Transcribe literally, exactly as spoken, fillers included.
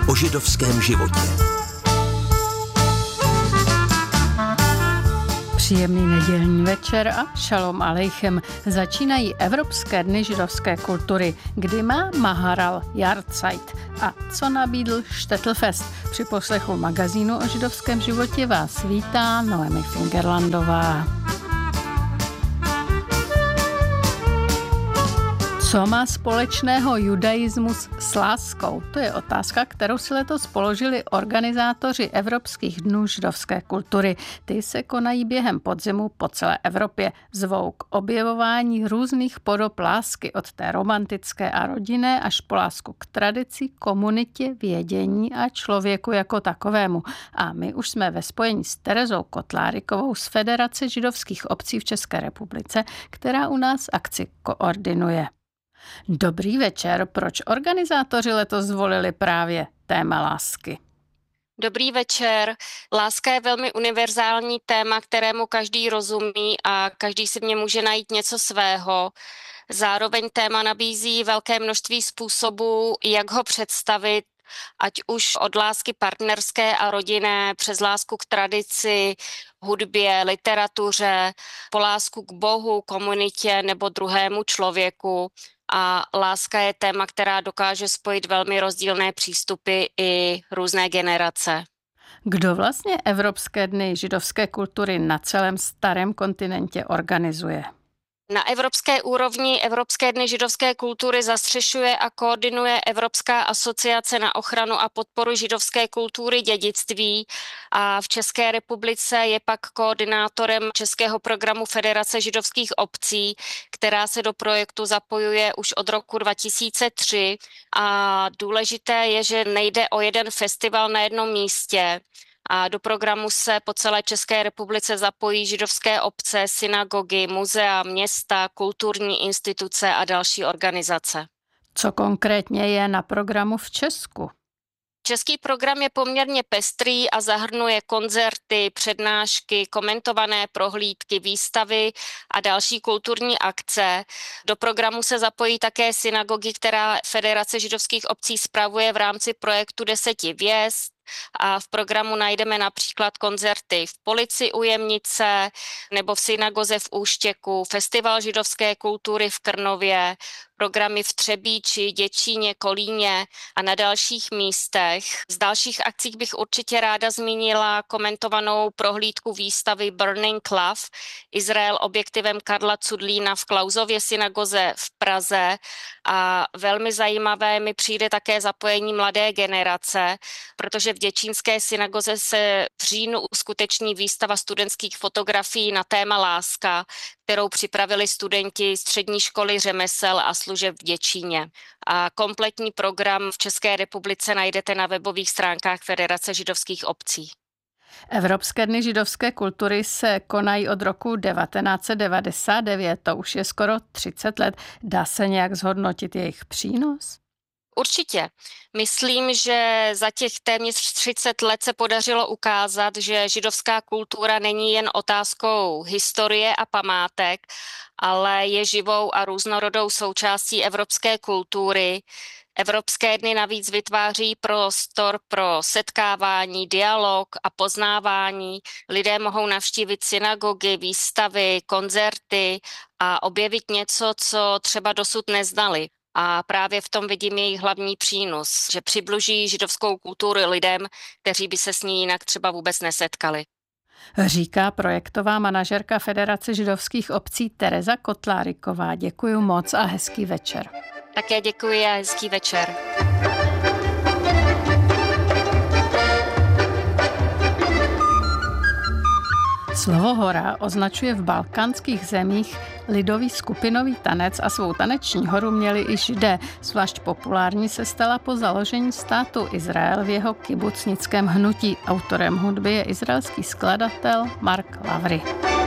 o židovském životě. Příjemný nedělní večer a šalom alejchem. Začínají Evropské dny židovské kultury, kdy má Maharal Jahrzeit. A co nabídl Štetl-fest? Při poslechu magazínu o židovském životě vás vítá Noemi Fingerlandová. Co má společného judaismus s láskou? To je otázka, kterou si letos položili organizátoři Evropských dnů židovské kultury. Ty se konají během podzimu po celé Evropě. Zvou k objevování různých podob lásky, od té romantické a rodinné až po lásku k tradici, komunitě, vědění a člověku jako takovému. A my už jsme ve spojení s Terezou Kotlárikovou z Federace židovských obcí v České republice, která u nás akci koordinuje. Dobrý večer. Proč organizátoři letos zvolili právě téma lásky? Dobrý večer. Láska je velmi univerzální téma, kterému každý rozumí a každý si v něm může najít něco svého. Zároveň téma nabízí velké množství způsobů, jak ho představit, ať už od lásky partnerské a rodinné, přes lásku k tradici, hudbě, literatuře, po lásku k Bohu, komunitě nebo druhému člověku. A láska je téma, která dokáže spojit velmi rozdílné přístupy i různé generace. Kdo vlastně Evropské dny židovské kultury na celém starém kontinentě organizuje? Na evropské úrovni Evropské dny židovské kultury zastřešuje a koordinuje Evropská asociace na ochranu a podporu židovské kultury dědictví a v České republice je pak koordinátorem českého programu Federace židovských obcí, která se do projektu zapojuje už od roku dva tisíce tři a důležité je, že nejde o jeden festival na jednom místě. A do programu se po celé České republice zapojí židovské obce, synagogy, muzea, města, kulturní instituce a další organizace. Co konkrétně je na programu v Česku? Český program je poměrně pestrý a zahrnuje koncerty, přednášky, komentované prohlídky, výstavy a další kulturní akce. Do programu se zapojí také synagogy, která Federace židovských obcí spravuje v rámci projektu Deseti hvězd. A v programu najdeme například koncerty v Polici u Jemnice nebo v synagoze v Úštěku, festival židovské kultury v Krnově, programy v Třebíči, Děčíně, Kolíně a na dalších místech. Z dalších akcí bych určitě ráda zmínila komentovanou prohlídku výstavy Burning Cloth, Izrael objektivem Karla Cudlína v Klausově synagoze v Praze a velmi zajímavé mi přijde také zapojení mladé generace, protože v Děčínské synagoze se v říjnu uskuteční výstava studentských fotografií na téma láska, kterou připravili studenti střední školy řemesel a služeb v Děčíně. A kompletní program v České republice najdete na webových stránkách Federace židovských obcí. Evropské dny židovské kultury se konají od roku devatenáct set devadesát devět, to už je skoro třicet let. Dá se nějak zhodnotit jejich přínos? Určitě. Myslím, že za těch téměř třicet let se podařilo ukázat, že židovská kultura není jen otázkou historie a památek, ale je živou a různorodou součástí evropské kultury. Evropské dny navíc vytváří prostor pro setkávání, dialog a poznávání. Lidé mohou navštívit synagogy, výstavy, koncerty a objevit něco, co třeba dosud neznali. A právě v tom vidím jejich hlavní přínos, že přibližují židovskou kulturu lidem, kteří by se s ní jinak třeba vůbec nesetkali. Říká projektová manažerka Federace židovských obcí Tereza Kotláriková. Děkuji moc a hezký večer. Také děkuji a hezký večer. Slovo hora označuje v balkánských zemích lidový skupinový tanec a svou taneční horu měli i Židé. Zvlášť populární se stala po založení státu Izrael v jeho kibucnickém hnutí. Autorem hudby je izraelský skladatel Mark Lavry.